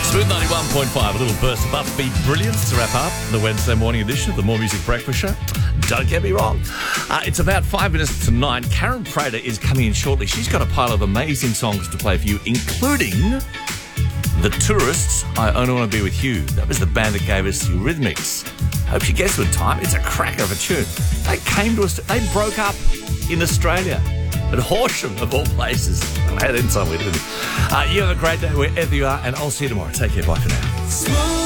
Smooth 91.5, a little burst of upbeat brilliance to wrap up the Wednesday morning edition of the More Music Breakfast Show. Don't get me wrong. It's about 5 minutes to 9. Karen Prater is coming in shortly. She's got a pile of amazing songs to play for you, including The Tourists, I Only Want to Be With You. That was the band that gave us Eurythmics. Hope she gets with time. It's a cracker of a tune. They came to us. They broke up in Australia. At Horsham, of all places. I had in time with them. You have a great day wherever you are, and I'll see you tomorrow. Take care. Bye for now.